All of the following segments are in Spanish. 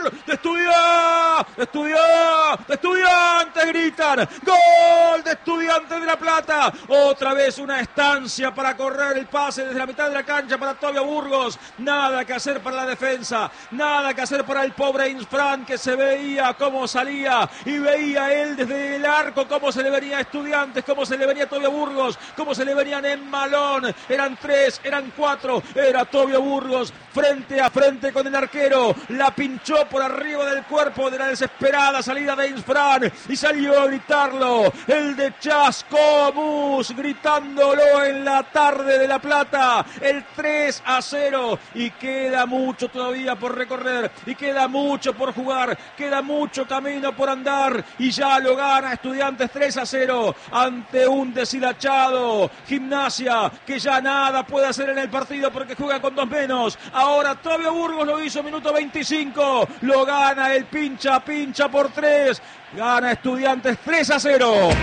¡Gol! ¡De Estudiantes! Gritan. ¡Gol de Estudiantes de La Plata! Otra vez una estancia para correr el pase desde la mitad de la cancha para Tobio Burgos. Nada que hacer para la defensa. Nada que hacer para el pobre Insfran, que se veía cómo salía y veía él desde el arco cómo se le venía a Estudiantes, cómo se le venía a Tobio Burgos, cómo se le venían en malón. Eran 3, eran 4. Era Tobio Burgos frente a frente con el arquero. La pinchó por arriba del cuerpo de la desesperada salida de Insfran y salió a gritarlo. El de Chascomús gritándolo en la tarde de La Plata. El 3-0 y queda mucho todavía por recorrer y queda mucho por jugar, queda mucho camino por andar y ya lo gana Estudiantes 3-0 ante un deshilachado Gimnasia que ya nada puede hacer en el partido porque juega con 2 menos. Ahora Tobio Burgos lo hizo minuto 25, lo gana el pincha por 3, gana Estudiantes 3-0.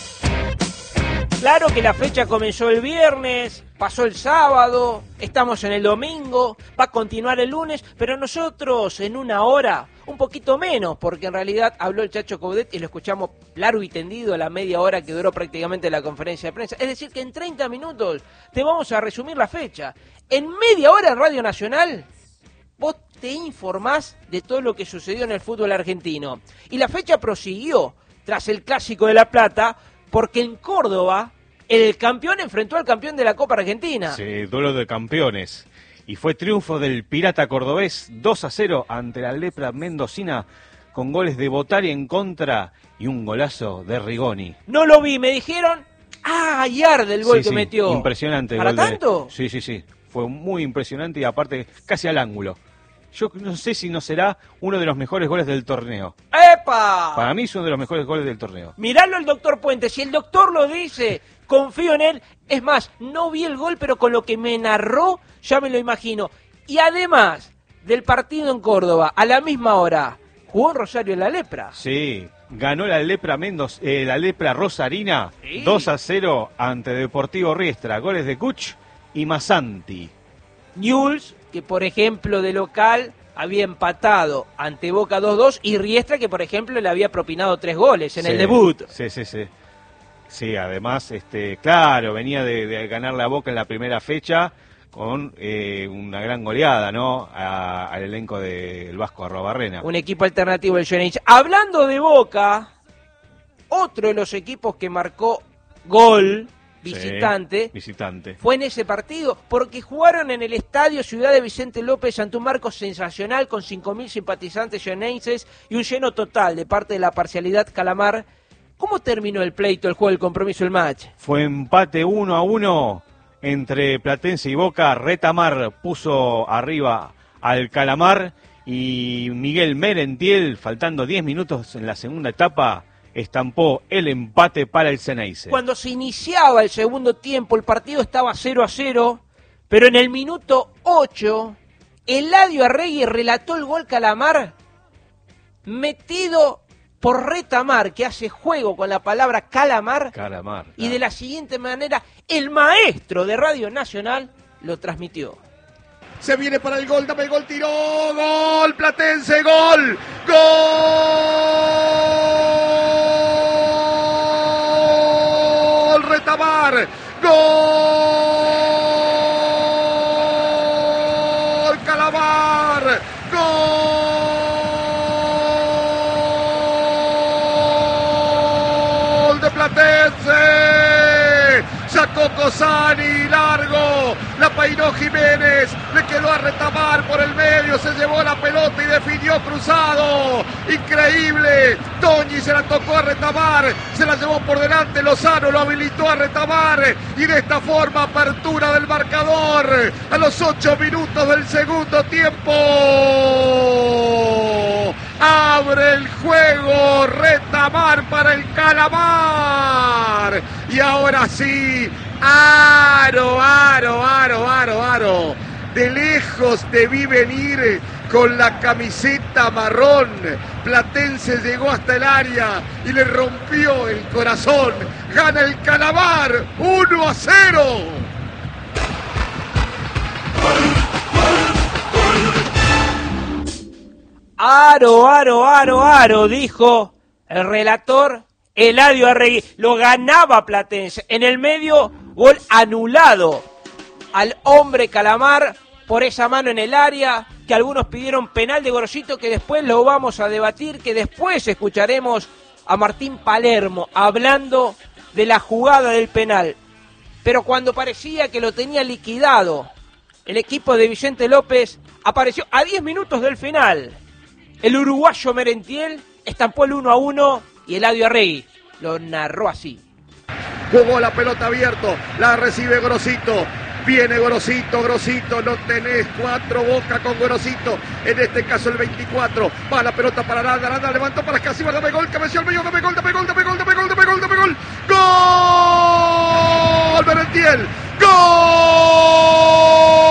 Claro que la fecha comenzó el viernes, pasó el sábado, estamos en el domingo, va a continuar el lunes, pero nosotros en una hora, un poquito menos, porque en realidad habló el Chacho Coudet y lo escuchamos largo y tendido la media hora que duró prácticamente la conferencia de prensa. Es decir, que en 30 minutos te vamos a resumir la fecha. En media hora en Radio Nacional, vos te informás de todo lo que sucedió en el fútbol argentino. Y la fecha prosiguió tras el Clásico de La Plata, porque en Córdoba el campeón enfrentó al campeón de la Copa Argentina. Sí, duelo de campeones. Y fue triunfo del Pirata Cordobés 2-0 ante la Lepra Mendocina con goles de Botari en contra y un golazo de Rigoni. No lo vi, me dijeron, y arde el gol que metió. Impresionante. ¿Para tanto? Sí. Fue muy impresionante y aparte casi al ángulo. Yo no sé si no será uno de los mejores goles del torneo. ¡Epa! Para mí es uno de los mejores goles del torneo. Miralo el doctor Puente, si el doctor lo dice, confío en él. Es más, no vi el gol, pero con lo que me narró, ya me lo imagino. Y además del partido en Córdoba, a la misma hora, jugó en Rosario en la Lepra. Sí, ganó la Lepra la Lepra Rosarina, sí. 2-0 ante Deportivo Riestra. Goles de Kuch y Masanti. Newell's, que por ejemplo de local había empatado ante Boca 2-2, y Riestra, que por ejemplo le había propinado 3 goles en el debut. Sí. Sí, además, claro, venía de ganar la Boca en la primera fecha con una gran goleada, ¿no? Al elenco del Vasco Arrobarrena. Un equipo alternativo del Xeneize. Hablando de Boca, otro de los equipos que marcó gol visitante, fue en ese partido, porque jugaron en el estadio Ciudad de Vicente López ante un marco sensacional con 5.000 simpatizantes xeneices y un lleno total de parte de la parcialidad Calamar. ¿Cómo terminó el pleito, el juego, el compromiso, el match? Fue empate 1-1 entre Platense y Boca. Retamar puso arriba al Calamar y Miguel Merentiel, faltando 10 minutos en la segunda etapa, estampó el empate para el Xeneize. Cuando se iniciaba el segundo tiempo, el partido estaba 0-0, pero en el minuto 8, Eladio Arregui relató el gol Calamar, metido por Retamar, que hace juego con la palabra Calamar, y de la siguiente manera, el maestro de Radio Nacional lo transmitió. Se viene para el gol, dame el gol, tiró, gol, Platense, gol, gol, Retamar, gol, Calamar, gol de Platense, sacó Cosani, largo, la peinó Jiménez, le quedó a Retamar por el medio, se llevó la pelota y definió cruzado, increíble, Toñi se la tocó a Retamar, se la llevó por delante, Lozano lo habilitó a Retamar y de esta forma apertura del marcador a los 8 minutos del segundo tiempo. Abre el juego Retamar para el Calamar y ahora sí, aro. De lejos te vi venir con la camiseta marrón. Platense llegó hasta el área y le rompió el corazón. Gana el Calamar 1-0. Aro, dijo el relator Eladio Arregui. Lo ganaba Platense. En el medio, gol anulado al hombre Calamar por esa mano en el área, que algunos pidieron penal de Gorosito, que después lo vamos a debatir, que después escucharemos a Martín Palermo hablando de la jugada del penal. Pero cuando parecía que lo tenía liquidado, el equipo de Vicente López apareció a 10 minutos del final. El uruguayo Merentiel estampó el 1-1 y Eladio Arregui lo narró así. Jugó la pelota abierto, la recibe Gorosito. Viene Gorosito, no tenés 4 Boca con Gorosito, en este caso el 24, va la pelota para Aranda, levantó para Escasíbar, dame gol, cabeció al medio, dame gol, ¡gol! Merentiel, ¡gol!